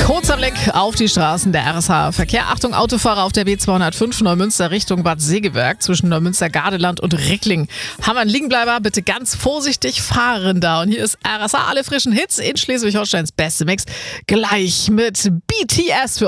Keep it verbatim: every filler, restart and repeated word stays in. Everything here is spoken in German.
Kurzer Blick auf die Straßen der R S H-Verkehr. Achtung, Autofahrer auf der B zweihundertfünf Neumünster Richtung Bad Segeberg zwischen Neumünster-Gardeland und Rickling. Haben wir einen Liegenbleiber, bitte ganz vorsichtig fahren da. Und hier ist R S H, alle frischen Hits in Schleswig-Holsteins beste Mix. Gleich mit B T S für